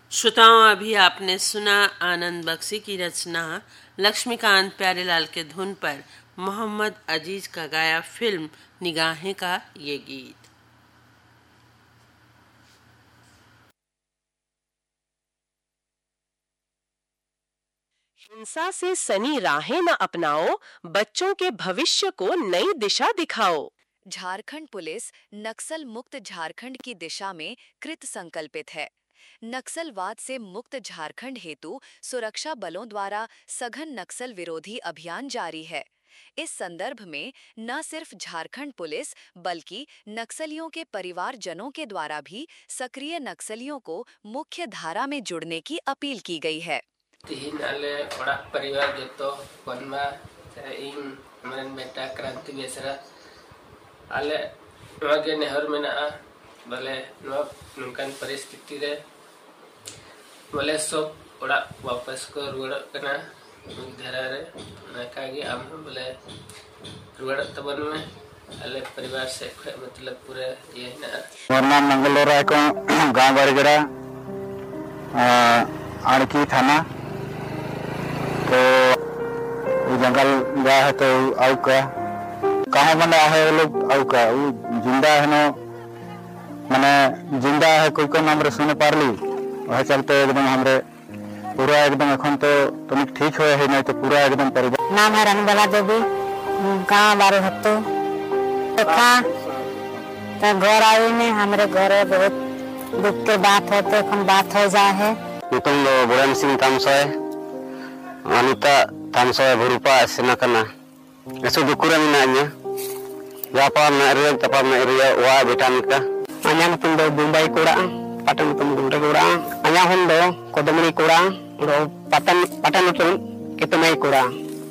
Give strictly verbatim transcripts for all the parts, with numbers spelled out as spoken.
श्रोताओं, अभी आपने सुना आनंद बख्शी की रचना लक्ष्मीकांत प्यारेलाल के धुन पर मोहम्मद अजीज का गाया फिल्म निगाहें का ये गीत। हिंसा से सनी राहें न अपनाओ, बच्चों के भविष्य को नई दिशा दिखाओ। झारखंड पुलिस नक्सल मुक्त झारखंड की दिशा में कृत संकल्पित है। नक्सलवाद से मुक्त झारखंड हेतु सुरक्षा बलों द्वारा सघन नक्सल विरोधी अभियान जारी है। इस संदर्भ में न सिर्फ झारखंड पुलिस बल्कि नक्सलियों के परिवारजनों के द्वारा भी सक्रिय नक्सलियों को मुख्य धारा में जुड़ने की अपील की गई है। तीन आले ओड़ा परिवार जतो कोनमा इन मरन बेटा क्रांति बेसरा आले नवागे नेहर मेना भले नवा नुकान परिस्थिति रे भले सब ओड़ा वापस को रुड़ कना धरा रे नकागे आम भले रुड़ तबन में आले परिवार से मतलब पूरे ये ना मोर नाम मंगलोरा को गांव बरगड़ा आड़की थाना। तो जंगल गया है तो आउ का कहाँ बना है वो लोग आउ का वो जिंदा है ना मैंने जिंदा है कोई को नाम रे सुने पारली वह चलते एकदम हमरे पूरा एकदम अखन तो तुम ठीक हो है नहीं तो पूरा एकदम परिवार। नाम है रंगबाला देवी, गाँव बारे हत्तो देखा तो घर आई ने हमरे घर बहुत दुख के बात होते अपन बात हो जाए है। तुम लोग बुरान सिंह तामसोय अनिता तामसोय भरूपा सेना करना ऐसे दुकुरा मिनान्या जापा में रियल तपा में रियल वा बेटा निका अन्या तुम दो मुंबई कोड़ा पटन तुम गुंडे कोड़ा अन्या हम दो कोदमनी कोड़ा और पटन पटन तुम कितने कोड़ा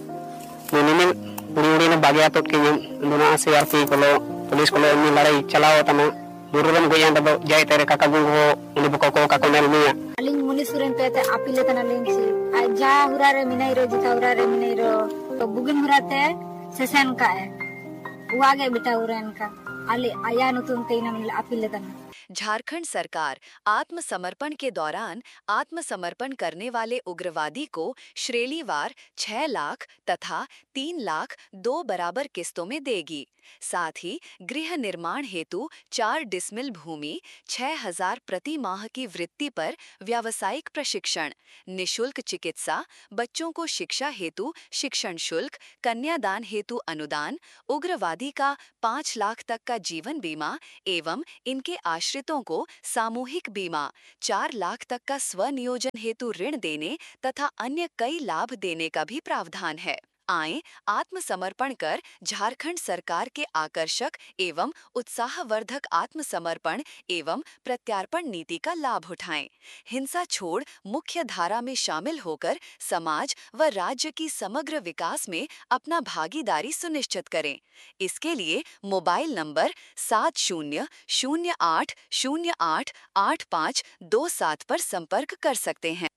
निनिन पुरी ने बागिया तो के दोना से आरपी कोलो पुलिस कोलो इन लड़ाई चलाओ तना दुर्गम गोया दो जाय तेरे काका गुंगो उन बको को काको नेल मिया अलिंग मुनिसुरन पे ते अपीले तना लेंसी आ जा हुरा रे मिनाई रो जिता हुरा रे मिनाई रो तो बुगिन हुराते सेसन का है वो आगे बेटा हुरन का आले आया नुतुन तेना मिल अपीले तना। झारखंड सरकार आत्मसमर्पण के दौरान आत्मसमर्पण करने वाले उग्रवादी को श्रेणीवार छह लाख तथा तीन लाख दो बराबर किस्तों में देगी। साथ ही गृह निर्माण हेतु चार डिसमिल भूमि, छह हजार प्रति माह की वृत्ति पर व्यावसायिक प्रशिक्षण, निशुल्क चिकित्सा, बच्चों को शिक्षा हेतु शिक्षण शुल्क, कन्यादान हेतु अनुदान, उग्रवादी का पाँच लाख तक का जीवन बीमा एवं इनके आश्रितों को सामूहिक बीमा, चार लाख तक का स्वनियोजन हेतु ऋण देने तथा अन्य कई लाभ देने का भी प्रावधान है। आए आत्मसमर्पण कर झारखंड सरकार के आकर्षक एवं उत्साहवर्धक आत्मसमर्पण एवं प्रत्यार्पण नीति का लाभ उठाएं। हिंसा छोड़ मुख्य धारा में शामिल होकर समाज व राज्य की समग्र विकास में अपना भागीदारी सुनिश्चित करें। इसके लिए मोबाइल नंबर सात शून्य शून्य आठ शून्य आठ आठ पाँच दो सात पर संपर्क कर सकते हैं।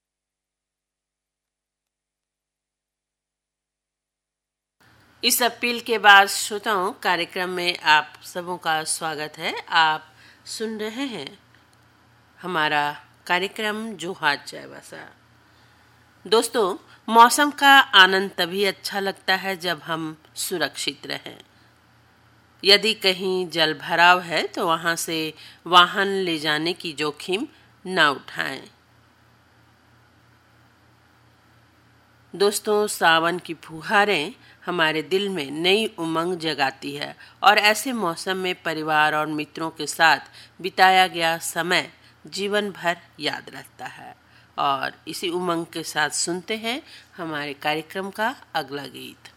इस अपील के बाद श्रोताओं, कार्यक्रम में आप सबों का स्वागत है। आप सुन रहे हैं हमारा कार्यक्रम जो हाथ जाए वैसा। दोस्तों, मौसम का आनंद तभी अच्छा लगता है जब हम सुरक्षित रहें। यदि कहीं जल भराव है तो वहां से वाहन ले जाने की जोखिम न उठाएं। दोस्तों, सावन की फुहारें हमारे दिल में नई उमंग जगाती है और ऐसे मौसम में परिवार और मित्रों के साथ बिताया गया समय जीवन भर याद रहता है। और इसी उमंग के साथ सुनते हैं हमारे कार्यक्रम का अगला गीत।